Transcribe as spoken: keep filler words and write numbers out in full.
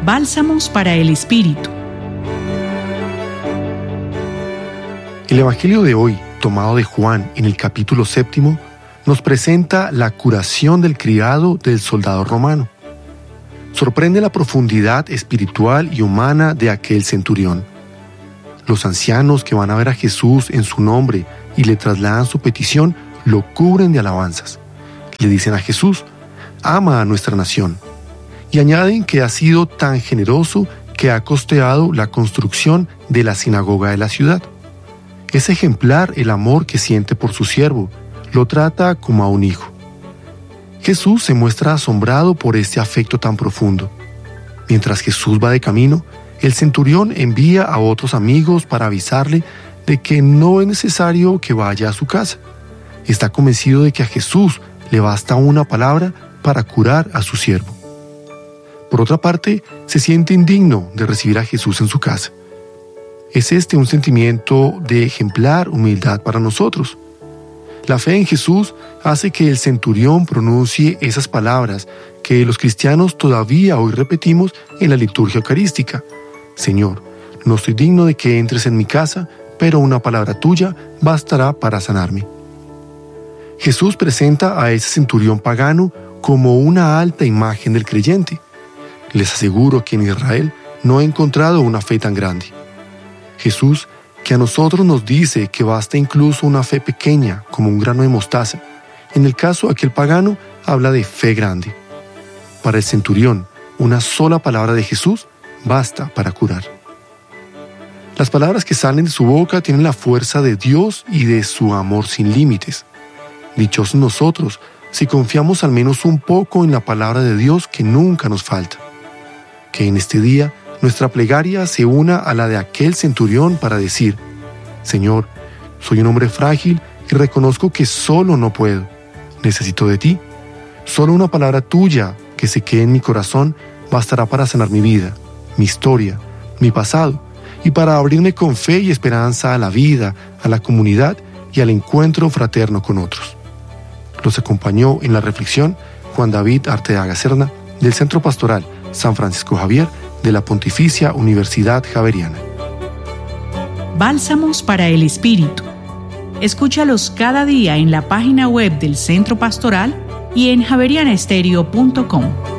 Bálsamos para el Espíritu. El Evangelio de hoy, tomado de Juan en el capítulo séptimo, nos presenta la curación del criado del soldado romano. Sorprende la profundidad espiritual y humana de aquel centurión. Los ancianos que van a ver a Jesús en su nombre y le trasladan su petición, lo cubren de alabanzas. Le dicen a Jesús: ama a nuestra nación. Y añaden que ha sido tan generoso que ha costeado la construcción de la sinagoga de la ciudad. Es ejemplar el amor que siente por su siervo, lo trata como a un hijo. Jesús se muestra asombrado por este afecto tan profundo. Mientras Jesús va de camino, el centurión envía a otros amigos para avisarle de que no es necesario que vaya a su casa. Está convencido de que a Jesús le basta una palabra para curar a su siervo. Por otra parte, se siente indigno de recibir a Jesús en su casa. Es este un sentimiento de ejemplar humildad para nosotros. La fe en Jesús hace que el centurión pronuncie esas palabras que los cristianos todavía hoy repetimos en la liturgia eucarística. Señor, no estoy digno de que entres en mi casa, pero una palabra tuya bastará para sanarme. Jesús presenta a ese centurión pagano como una alta imagen del creyente. Les aseguro que en Israel no he encontrado una fe tan grande. Jesús, que a nosotros nos dice que basta incluso una fe pequeña como un grano de mostaza, en el caso de aquel pagano habla de fe grande. Para el centurión, una sola palabra de Jesús basta para curar. Las palabras que salen de su boca tienen la fuerza de Dios y de su amor sin límites. Dichosos nosotros si confiamos al menos un poco en la palabra de Dios que nunca nos falta. Que en este día nuestra plegaria se una a la de aquel centurión para decir: Señor, soy un hombre frágil y reconozco que solo no puedo. Necesito de ti. Solo una palabra tuya que se quede en mi corazón bastará para sanar mi vida, mi historia, mi pasado, y para abrirme con fe y esperanza a la vida, a la comunidad y al encuentro fraterno con otros. Los acompañó en la reflexión Juan David Arteaga Serna, del Centro Pastoral San Francisco Javier de la Pontificia Universidad Javeriana. Bálsamos para el Espíritu. Escúchalos cada día en la página web del Centro Pastoral y en javeriana estéreo punto com.